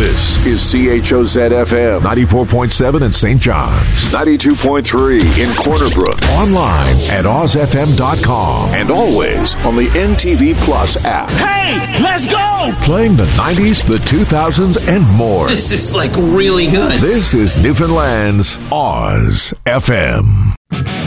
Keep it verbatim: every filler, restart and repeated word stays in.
This is C H O Z F M ninety-four point seven in Saint John's, ninety-two point three in Corner Brook, online at oz f m dot com, and always on the N T V Plus app. Hey, let's go! Playing the nineties, the two thousands, and more. This is like really good. This is Newfoundland's Oz F M.